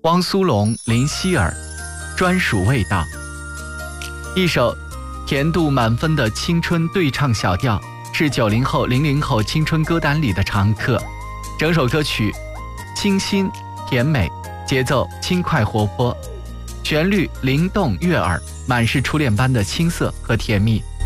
汪苏泷、林希儿，专属味道。一首甜度满分的青春对唱小调，是90后、00后青春歌单里的常客。整首歌曲清新甜美，节奏轻快活泼，旋律灵动悦耳，满是初恋般的青涩和甜蜜。